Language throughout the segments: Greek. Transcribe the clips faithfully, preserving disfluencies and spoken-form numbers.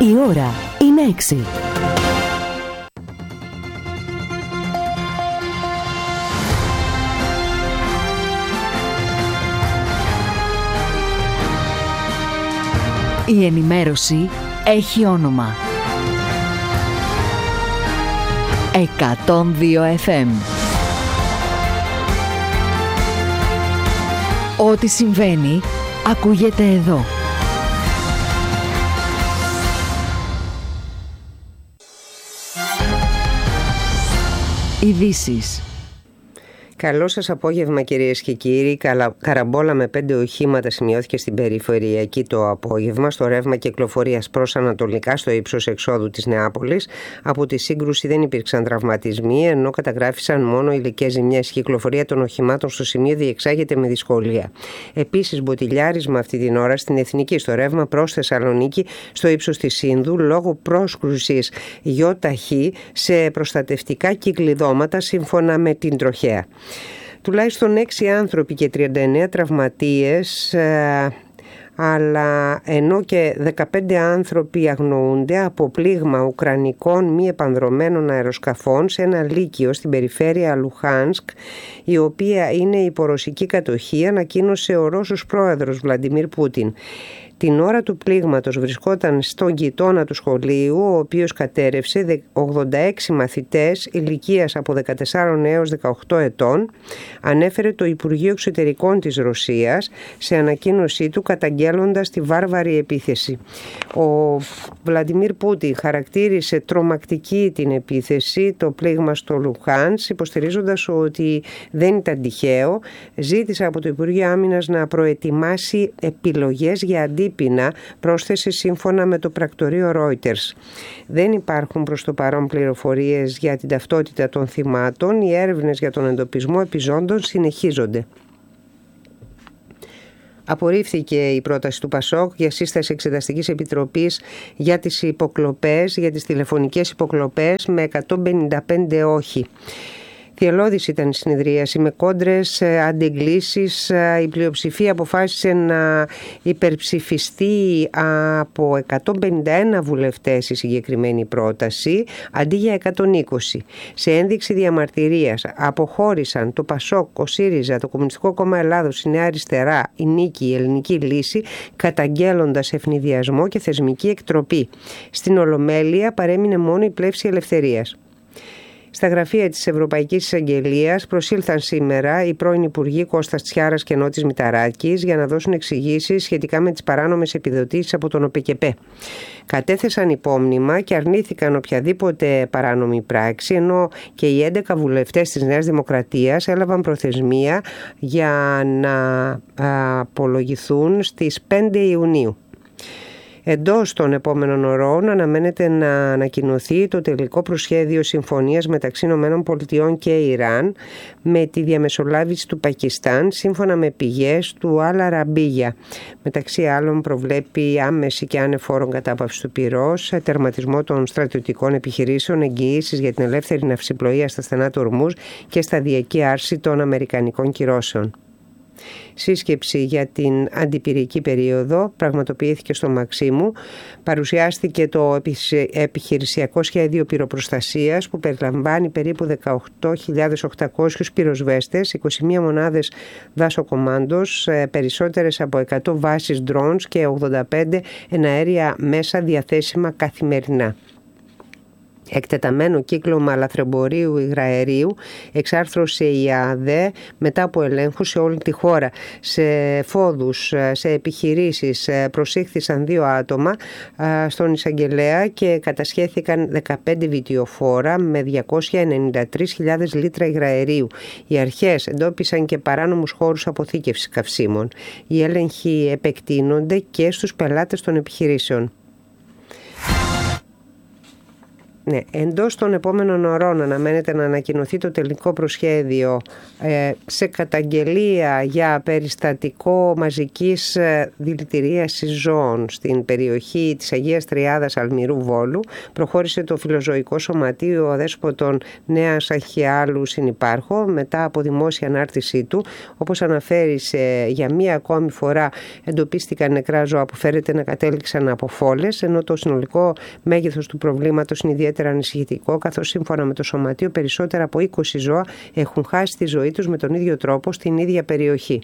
Η ώρα είναι έξι. Η ενημέρωση έχει όνομα. εκατόν δύο εφ εμ. Ό,τι συμβαίνει, ακούγεται εδώ. Ειδήσεις. Καλό σας απόγευμα κυρίες και κύριοι. Καλα... Καραμπόλα με πέντε οχήματα σημειώθηκε στην περιφερειακή το απόγευμα στο ρεύμα κυκλοφορίας προς ανατολικά στο ύψος εξόδου της Νεάπολης. Από τη σύγκρουση δεν υπήρξαν τραυματισμοί, ενώ καταγράφησαν μόνο υλικές ζημιές. Η κυκλοφορία των οχημάτων στο σημείο διεξάγεται με δυσκολία. Επίσης, μποτιλιάρισμα αυτή την ώρα στην Εθνική στο ρεύμα προς Θεσσαλονίκη στο ύψος της Σύνδου λόγω πρόσκρουσης ΙΧ σε προστατευτικά κυκλειδώματα σύμφωνα με την τροχέα. Τουλάχιστον έξι άνθρωποι και τριάντα εννέα τραυματίες, αλλά ενώ και δεκαπέντε άνθρωποι αγνοούνται από πλήγμα ουκρανικών μη επανδρωμένων αεροσκαφών σε ένα λύκειο στην περιφέρεια Λουχάνσκ, η οποία είναι υπό ρωσική κατοχή, ανακοίνωσε ο Ρώσος πρόεδρος Βλαντιμίρ Πούτιν. Την ώρα του πλήγματος βρισκόταν στον γειτόνα του σχολείου, ο οποίος κατέρρευσε ογδόντα έξι μαθητές ηλικίας από δεκατέσσερα έως δεκαοκτώ ετών, ανέφερε το Υπουργείο Εξωτερικών της Ρωσίας σε ανακοίνωσή του καταγγέλλοντας τη βάρβαρη επίθεση. Ο Βλαντιμίρ Πούτιν χαρακτήρισε τρομακτική την επίθεση, το πλήγμα στο Λουχάνσκ, υποστηρίζοντας ότι δεν ήταν τυχαίο. Ζήτησε από το Υπουργείο Άμυνας να προετοιμάσει επιλογές για αντίπεινα, πρόσθεσε σύμφωνα με το πρακτορείο Reuters. Δεν υπάρχουν προς το παρόν πληροφορίες για την ταυτότητα των θυμάτων. Οι έρευνες για τον εντοπισμό επιζώντων συνεχίζονται. Απορρίφθηκε η πρόταση του ΠΑΣΟΚ για σύσταση εξεταστικής επιτροπής για τις υποκλοπές, για τις τηλεφωνικές υποκλοπές με εκατόν πενήντα πέντε όχι. Θυελλώδης ήταν η συνεδρίαση με κόντρες, αντεγκλήσεις. Η πλειοψηφία αποφάσισε να υπερψηφιστεί από εκατόν πενήντα ένα βουλευτές η συγκεκριμένη πρόταση αντί για εκατόν είκοσι. Σε ένδειξη διαμαρτυρίας αποχώρησαν το ΠΑΣΟΚ, ο ΣΥΡΙΖΑ, το Κομμουνιστικό Κόμμα Ελλάδος, η Νέα Αριστερά, η Νίκη, η Ελληνική Λύση, καταγγέλλοντας ευνηδιασμό και θεσμική εκτροπή. Στην Ολομέλεια παρέμεινε μόνο η Πλεύση Ελευθερίας. Στα γραφεία της Ευρωπαϊκής Εισαγγελίας προσήλθαν σήμερα οι πρώην Υπουργοί Κώστας Τσιάρας και Νότης Μηταράκης για να δώσουν εξηγήσεις σχετικά με τις παράνομες επιδοτήσεις από τον ΟΠΕΚΕΠΕ. Κατέθεσαν υπόμνημα και αρνήθηκαν οποιαδήποτε παράνομη πράξη, ενώ και οι έντεκα βουλευτές της Νέας Δημοκρατίας έλαβαν προθεσμία για να απολογηθούν στις πέντε Ιουνίου. Εντός των επόμενων ωρών αναμένεται να ανακοινωθεί το τελικό προσχέδιο συμφωνίας μεταξύ ΗΠΑ και Ιράν με τη διαμεσολάβηση του Πακιστάν, σύμφωνα με πηγές του Αλ Αραμπίγια. Μεταξύ άλλων προβλέπει άμεση και ανεφόρον κατάπαυση του πυρός, τερματισμό των στρατιωτικών επιχειρήσεων, εγγυήσεις για την ελεύθερη ναυσιπλοεία στα στενά του Ορμούζ και σταδιακή άρση των αμερικανικών κυρώσεων. Σύσκεψη για την αντιπυρική περίοδο πραγματοποιήθηκε στο Μαξίμου. Παρουσιάστηκε το επιχειρησιακό σχέδιο πυροπροστασίας που περιλαμβάνει περίπου δεκαοκτώ χιλιάδες οκτακόσιους πυροσβέστες, είκοσι μία μονάδες δάσοκομάντος, περισσότερες από εκατό βάσεις drones και ογδόντα πέντε εναέρια μέσα διαθέσιμα καθημερινά. Εκτεταμένο κύκλωμα λαθρεμπορίου υγραερίου εξάρθρωσε η ΑΔΕ μετά από ελέγχους σε όλη τη χώρα. Σε φόδους, σε επιχειρήσεις προσήχθησαν δύο άτομα στον εισαγγελέα και κατασχέθηκαν δεκαπέντε βιτιοφόρα με διακόσιες ενενήντα τρεις χιλιάδες λίτρα υγραερίου. Οι αρχές εντόπισαν και παράνομους χώρους αποθήκευσης καυσίμων. Οι έλεγχοι επεκτείνονται και στους πελάτες των επιχειρήσεων. Ναι, εντός των επόμενων ωρών αναμένεται να ανακοινωθεί το τελικό προσχέδιο ε, σε καταγγελία για περιστατικό μαζικής ε, δηλητηρίασης ζώων στην περιοχή της Αγίας Τριάδας Αλμυρού Βόλου. Προχώρησε το Φιλοζωικό Σωματείο Δέσποτων Νέας Αχιάλου Συνυπάρχο μετά από δημόσια ανάρτησή του. Όπως αναφέρει, σε, για μία ακόμη φορά εντοπίστηκαν νεκρά ζώα που φέρεται να κατέληξαν από φόλες, ενώ το συνολικό μέγεθος του προβλήματος είναι ιδιαίτερα ανησυχητικό, καθώς σύμφωνα με το Σωματείο περισσότερα από είκοσι ζώα έχουν χάσει τη ζωή τους με τον ίδιο τρόπο στην ίδια περιοχή.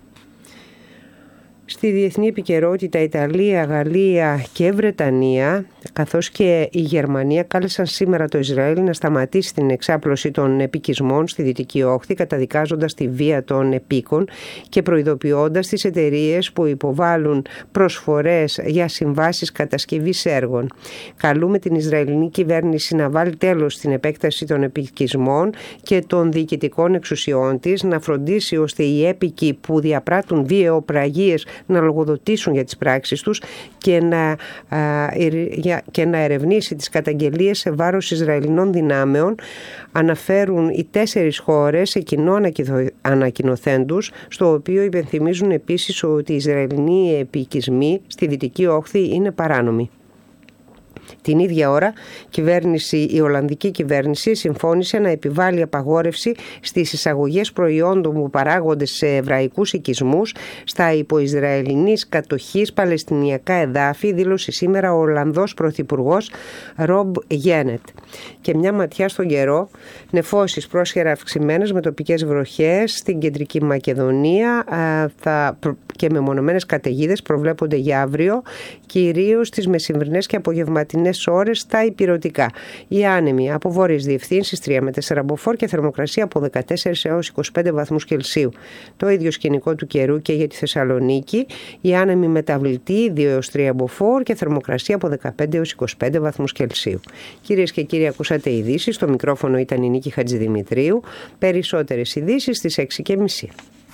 Στη διεθνή επικαιρότητα, Ιταλία, Γαλλία και Βρετανία, καθώς και η Γερμανία, κάλεσαν σήμερα το Ισραήλ να σταματήσει την εξάπλωση των επικισμών στη Δυτική Όχθη, καταδικάζοντας τη βία των επίκων και προειδοποιώντας τις εταιρείες που υποβάλλουν προσφορές για συμβάσεις κατασκευής έργων. Καλούμε την Ισραηλινή κυβέρνηση να βάλει τέλος στην επέκταση των επικισμών και των διοικητικών εξουσιών της, να φροντίσει ώστε οι έπικοι που διαπράττουν βιαιοπραγίες να λογοδοτήσουν για τις πράξεις τους και να, α, και να ερευνήσει τις καταγγελίες σε βάρος Ισραηλινών δυνάμεων, αναφέρουν οι τέσσερις χώρες σε κοινό ανακοινωθέντους, στο οποίο υπενθυμίζουν επίσης ότι οι Ισραηλινοί επικισμοί στη Δυτική Όχθη είναι παράνομοι. Την ίδια ώρα, κυβέρνηση, η Ολλανδική κυβέρνηση συμφώνησε να επιβάλλει απαγόρευση στις εισαγωγές προϊόντων που παράγονται σε εβραϊκούς οικισμούς στα υποϊσραηλινής κατοχής παλαιστινιακά εδάφη, δήλωσε σήμερα ο Ολλανδός Πρωθυπουργός Ρομπ Γένετ. Και μια ματιά στον καιρό, νεφώσεις πρόσχερα αυξημένες με τοπικές βροχές στην κεντρική Μακεδονία θα, και μεμονωμένες καταιγίδες προβλέπονται για αύριο, κυρίως στις μεσημβρινές και απογευματινές ώρες στα ηπειρωτικά. Οι άνεμοι από βόρειες διευθύνσεις τρία με τέσσερα μποφόρ και θερμοκρασία από δεκατέσσερα έως είκοσι πέντε βαθμούς Κελσίου. Το ίδιο σκηνικό του καιρού και για τη Θεσσαλονίκη. Οι άνεμοι μεταβλητοί δύο έως τρία μποφόρ και θερμοκρασία από δεκαπέντε έως είκοσι πέντε βαθμούς Κελσίου. Κυρίες και κύριοι, ακούσατε ειδήσεις. Στο μικρόφωνο ήταν η Νίκη Χατζηδημητρίου. Περισσότερες ειδήσεις στις έξι και μισή.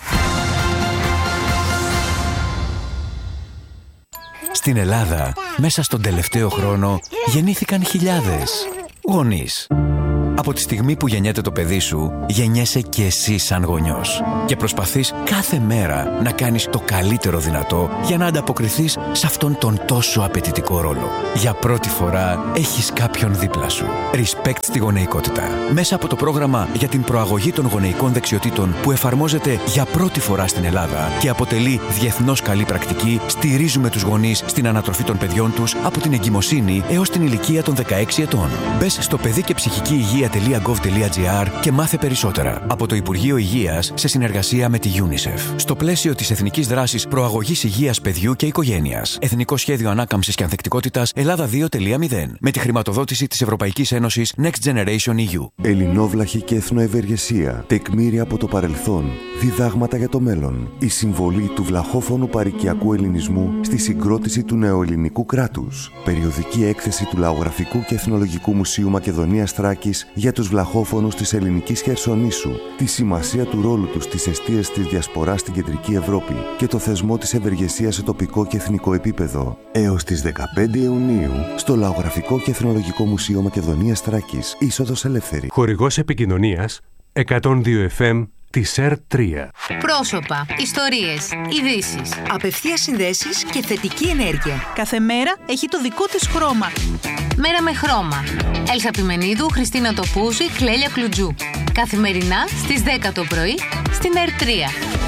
Στην Ελλάδα, μέσα στον τελευταίο χρόνο, γεννήθηκαν χιλιάδες γονείς. Από τη στιγμή που γεννιέται το παιδί σου, γεννιέσαι και εσύ σαν γονιός. Και προσπαθείς κάθε μέρα να κάνεις το καλύτερο δυνατό για να ανταποκριθείς σε αυτόν τον τόσο απαιτητικό ρόλο. Για πρώτη φορά έχεις κάποιον δίπλα σου. Respect στη γονεϊκότητα. Μέσα από το πρόγραμμα για την προαγωγή των γονεϊκών δεξιοτήτων που εφαρμόζεται για πρώτη φορά στην Ελλάδα και αποτελεί διεθνώς καλή πρακτική, στηρίζουμε τους γονείς στην ανατροφή των παιδιών τους από την εγκυμοσύνη έως την ηλικία των δεκαέξι ετών. Μπες στο παιδί και ψυχική υγεία τελεία γκοβ τελεία τζι άρ και μάθε περισσότερα. Από το Υπουργείο Υγείας σε συνεργασία με τη UNICEF. Στο πλαίσιο της Εθνικής Δράσης Προαγωγής Υγείας Παιδιού και Οικογένειας. Εθνικό Σχέδιο Ανάκαμψης και Ανθεκτικότητας Ελλάδα δύο τελεία μηδέν. Με τη χρηματοδότηση της Ευρωπαϊκής Ένωσης Next Generation ι γιου. Ελληνόβλαχη και εθνοευεργεσία. Τεκμήρια από το παρελθόν. Διδάγματα για το μέλλον. Η συμβολή του βλαχόφωνου παροικιακού ελληνισμού στη συγκρότηση του νεοελληνικού κράτους. Περιοδική έκθεση του Λαογραφικού και Εθνολογικού Μουσείου Μακεδονίας Θράκης για τους βλαχόφωνους της ελληνικής Χερσονήσου, τη σημασία του ρόλου τους στις εστίες της διασποράς στην Κεντρική Ευρώπη και το θεσμό της ευεργεσίας σε τοπικό και εθνικό επίπεδο. Έως τις δεκαπέντε Ιουνίου στο Λαογραφικό και Εθνολογικό Μουσείο Μακεδονίας Θράκης, είσοδος ελεύθερη. Χορηγός επικοινωνίας εκατόν δύο εφ εμ της ΕΡ τρία. Πρόσωπα, ιστορίες, ειδήσεις, απευθείας συνδέσεις και θετική ενέργεια. Κάθε μέρα έχει το δικό της χρώμα. Μέρα με χρώμα. Έλσα Πιμενίδου, Χριστίνα Τοπούζη, Κλέλια Κλουτζού. Καθημερινά στις δέκα το πρωί στην ΕΡ τρία.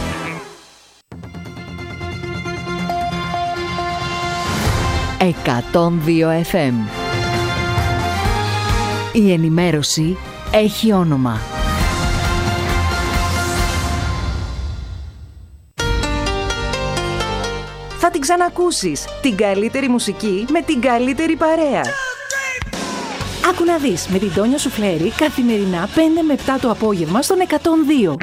εκατόν δύο εφ εμ. Η ενημέρωση έχει όνομα. Θα την ξανακούσεις. Την καλύτερη μουσική με την καλύτερη παρέα. Άκου να δεις με την Τόνια Σουφλέρη καθημερινά πέντε με επτά το απόγευμα στον εκατόν δύο.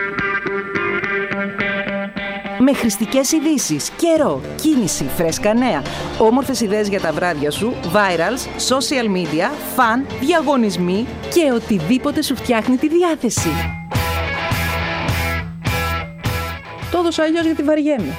Με χρηστικές ειδήσεις, καιρό, κίνηση, φρέσκα νέα, όμορφες ιδέες για τα βράδια σου, virals, social media, φαν, διαγωνισμοί και οτιδήποτε σου φτιάχνει τη διάθεση. Το έδωσα αλλιώς γιατί βαριέμαι.